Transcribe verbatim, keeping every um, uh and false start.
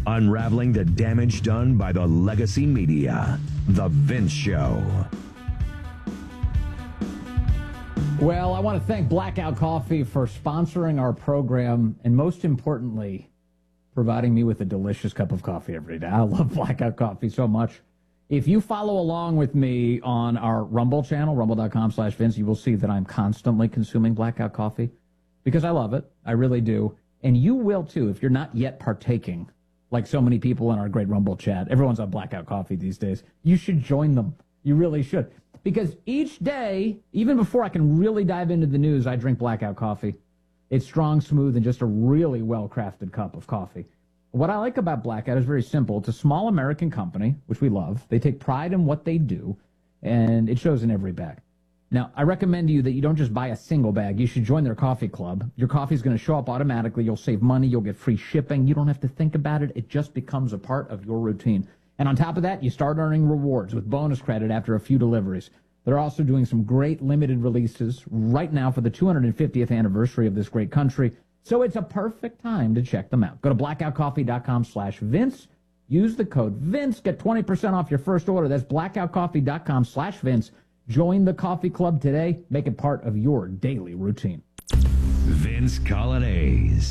Unraveling the damage done by the legacy media. The Vince Show. Well, I want to thank Blackout Coffee for sponsoring our program and, most importantly, providing me with a delicious cup of coffee every day. I love Blackout Coffee so much. If you follow along with me on our Rumble channel, rumble.com slash Vince, you will see that I'm constantly consuming Blackout Coffee because I love it. I really do. And you will, too, if you're not yet partaking, like so many people in our great Rumble chat. Everyone's on Blackout Coffee these days. You should join them. You really should. Because each day, even before I can really dive into the news, I drink Blackout Coffee. It's strong, smooth, and just a really well-crafted cup of coffee. What I like about Blackout is very simple. It's a small American company, which we love. They take pride in what they do, and it shows in every bag. Now, I recommend to you that you don't just buy a single bag. You should join their coffee club. Your coffee is going to show up automatically. You'll save money. You'll get free shipping. You don't have to think about it. It just becomes a part of your routine. And on top of that, you start earning rewards with bonus credit after a few deliveries. They're also doing some great limited releases right now for the two hundred fiftieth anniversary of this great country. So it's a perfect time to check them out. Go to blackoutcoffee.com slash Vince. Use the code Vince. Get twenty percent off your first order. That's blackoutcoffee.com slash Vince. Join the coffee club today. Make it part of your daily routine. Vince Colonnese.